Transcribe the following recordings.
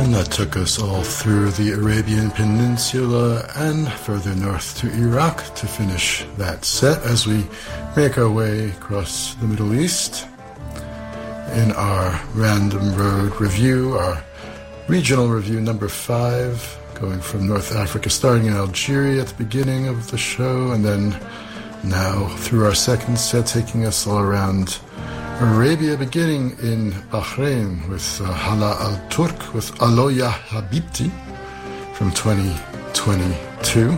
And that took us all through the Arabian Peninsula and further north to Iraq to finish that set as we make our way across the Middle East in our Random Road Review, our regional review number 5, going from North Africa, starting in Algeria at the beginning of the show, and then now through our second set, taking us all around Arabia, beginning in Bahrain with Hala Al-Turk with Aloya Habibti from 2022.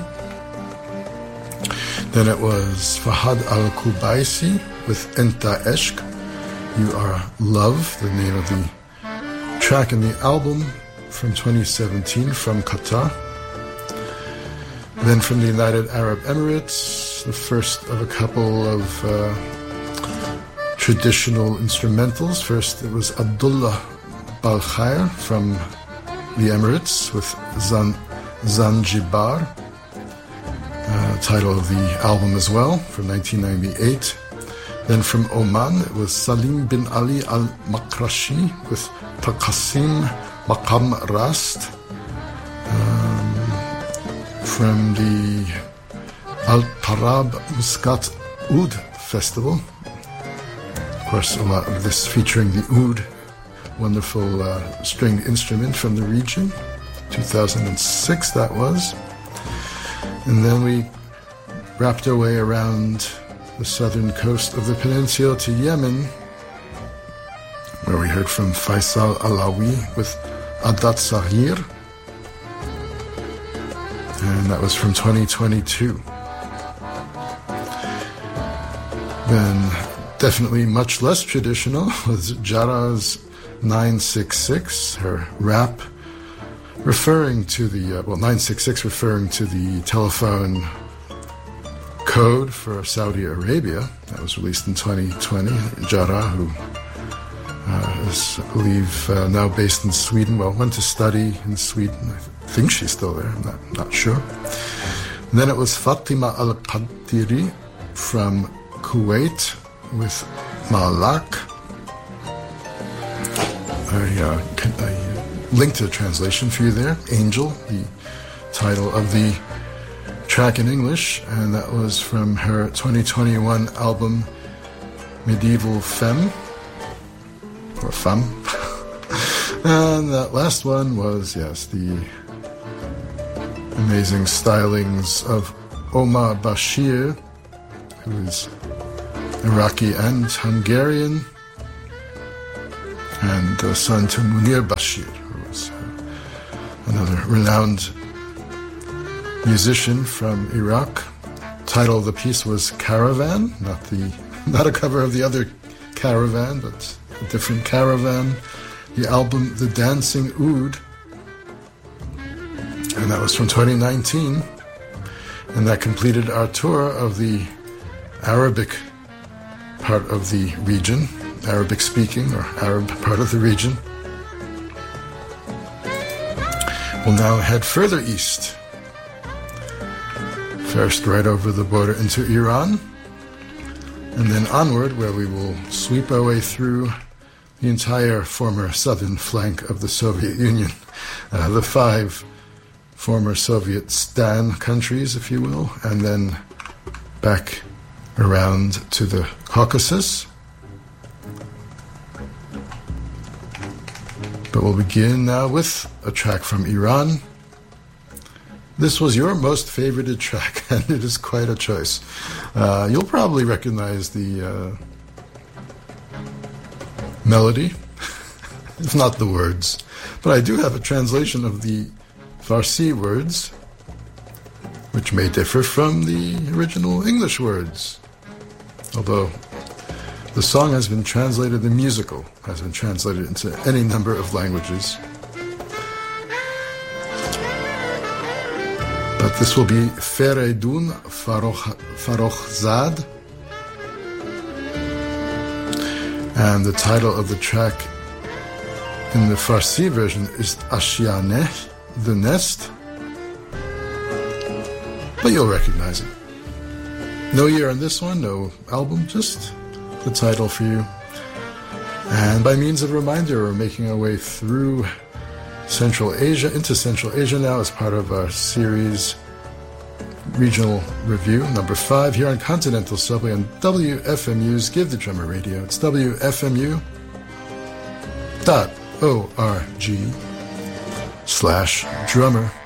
Then it was Fahad Al-Kubaisi with Enta Eshq, You Are Love, the name of the track in the album from 2017 from Qatar. Then from the United Arab Emirates, the first of a couple of traditional instrumentals. First, it was Abdullah Balkhair from the Emirates with Zanjibar, title of the album as well, from 1998. Then from Oman, it was Salim bin Ali al-Makrashi with Taqasim Maqam Rast. From the Al-Tarab Muscat Oud Festival. Of course, a lot of this featuring the oud, wonderful stringed instrument from the region. 2006 that was. And then we wrapped our way around the southern coast of the peninsula to Yemen, where we heard from Faisal Alawi with Adat Sahir. And that was from 2022. Then, definitely much less traditional, was Jara's 966, her rap, referring to the, 966 referring to the telephone code for Saudi Arabia. That was released in 2020. Jara, who is, I believe, now based in Sweden, went to study in Sweden. I think she's still there, I'm not sure. And then it was Fatima Al-Qadiri from Kuwait with Malak. I linked a translation for you there. Angel, the title of the track in English, and that was from her 2021 album Medieval Femme, or Femme. And that last one was, yes, the amazing stylings of Omar Bashir, who is Iraqi and Hungarian, and son to Munir Bashir, who was another renowned musician from Iraq. Title of the piece was Caravan, not a cover of the other Caravan, but a different Caravan. The album The Dancing Oud, and that was from 2019, and that completed our tour of the Arabic part of the region, Arabic speaking or Arab part of the region. We'll now head further east, first right over the border into Iran, and then onward, where we will sweep our way through the entire former southern flank of the Soviet Union, the 5 former Soviet Stan countries, if you will, and then back around to the Caucasus. But we'll begin now with a track from Iran. This was your most favorited track, and it is quite a choice. You'll probably recognize the melody, if not the words. But I do have a translation of the Farsi words, which may differ from the original English words. Although the song has been translated, the musical has been translated into any number of languages. But this will be Fereydun Farokhzad. And the title of the track in the Farsi version is Ashiyaneh, the nest. But you'll recognize it. No year on this one, no album, just the title for you. And by means of reminder, we're making our way through Central Asia, into Central Asia now as part of our series Regional Review, number 5, here on Continental Subway on WFMU's Give the Drummer Radio. It's WFMU.org/drummer.